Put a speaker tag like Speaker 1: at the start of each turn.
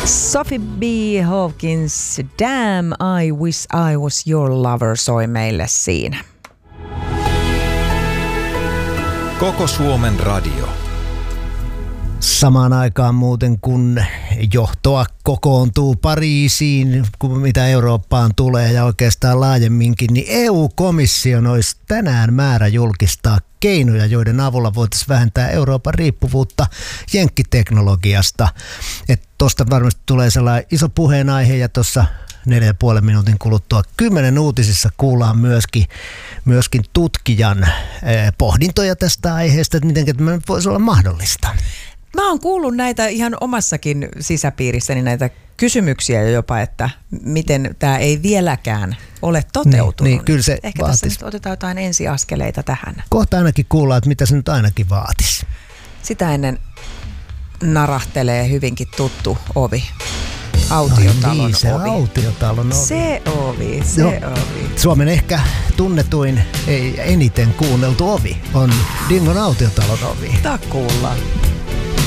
Speaker 1: Sophie B. Hawkins, Damn I Wish I Was Your Lover soi meille siinä.
Speaker 2: Koko Suomen radio.
Speaker 3: Samaan aikaan muuten kun johtoa kokoontuu Pariisiin, kun mitä Eurooppaan tulee ja oikeastaan laajemminkin, niin EU-komission olisi tänään määrä julkistaa keinoja, joiden avulla voitaisiin vähentää Euroopan riippuvuutta jenkkiteknologiasta. Tuosta varmasti tulee sellainen iso puheenaihe ja tuossa 4,5 minuutin kuluttua 10 uutisissa kuullaan myöskin tutkijan pohdintoja tästä aiheesta, että miten tämä voisi olla mahdollista.
Speaker 1: Mä oon kuullut näitä ihan omassakin sisäpiirissäni näitä kysymyksiä jopa, että miten tämä ei vieläkään ole toteutunut.
Speaker 3: Niin, kyllä se
Speaker 1: ehkä
Speaker 3: vaatisi.
Speaker 1: tässä nyt otetaan jotain ensiaskeleita tähän.
Speaker 3: Kohta ainakin kuullaan, että mitä se nyt ainakin vaatisi.
Speaker 1: Sitä ennen narahtelee hyvinkin tuttu ovi. Autiotalon
Speaker 3: niin, se
Speaker 1: ovi.
Speaker 3: Autiotalon ovi.
Speaker 1: Se ovi.
Speaker 3: Suomen ehkä tunnetuin, ei eniten kuunneltu ovi on Dingon autiotalon ovi.
Speaker 1: Takuulla.